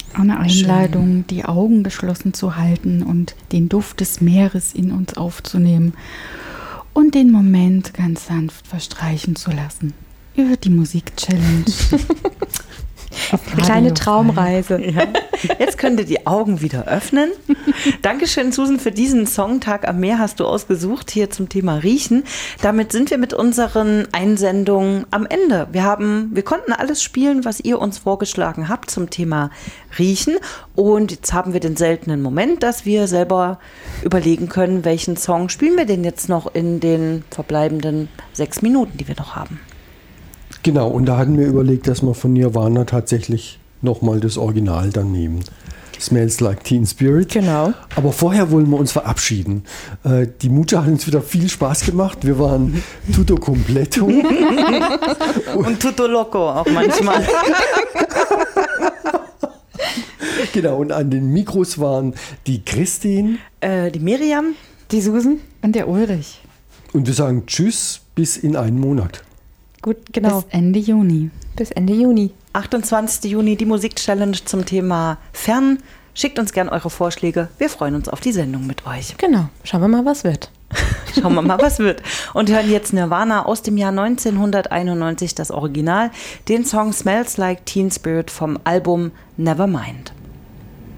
Eine Einladung, die Augen geschlossen zu halten und den Duft des Meeres in uns aufzunehmen und den Moment ganz sanft verstreichen zu lassen. Über die Musik-Challenge. Eine kleine Traumreise. Ja. Jetzt könnt ihr die Augen wieder öffnen. Dankeschön, Susan, für diesen Songtag am Meer hast du ausgesucht, hier zum Thema Riechen. Damit sind wir mit unseren Einsendungen am Ende. Wir konnten alles spielen, was ihr uns vorgeschlagen habt zum Thema Riechen. Und jetzt haben wir den seltenen Moment, dass wir selber überlegen können, welchen Song spielen wir denn jetzt noch in den verbleibenden 6 Minuten, die wir noch haben. Genau, und da hatten wir überlegt, dass wir von Nirvana tatsächlich nochmal das Original dann nehmen. Smells Like Teen Spirit. Genau. Aber vorher wollen wir uns verabschieden. Die Mutter hat uns wieder viel Spaß gemacht. Wir waren tutto completo. Und tutto loco auch manchmal. Genau, und an den Mikros waren die Christine, die Miriam, Die Susan. Und der Ulrich. und wir sagen Tschüss bis in einen Monat. Gut, genau. Bis Ende Juni. Bis Ende Juni. 28. Juni, die Musik-Challenge zum Thema Fern. Schickt uns gern eure Vorschläge. Wir freuen uns auf die Sendung mit euch. Genau. Schauen wir mal, was wird. Schauen wir mal, was wird. Und hören jetzt Nirvana aus dem Jahr 1991, das Original, den Song Smells Like Teen Spirit vom Album Nevermind.